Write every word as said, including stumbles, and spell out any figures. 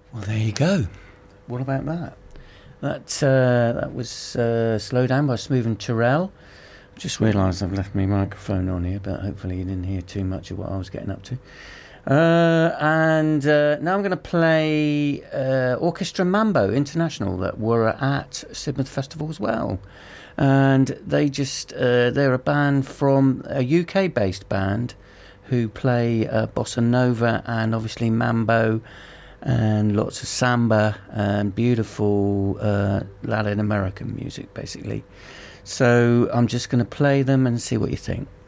Well, there you go. What about that? That uh, that was uh, Slow Down by Smooth and Terrell. Just realised I've left my microphone on here, but hopefully you didn't hear too much of what I was getting up to. Uh, and uh, now I'm going to play uh, Orchestra Mambo International that were at Sidmouth Festival as well. And they just, uh, they're a band from a U K-based band who play uh, bossa nova and obviously mambo and lots of samba and beautiful uh, Latin American music, basically. So I'm just going to play them and see what you think.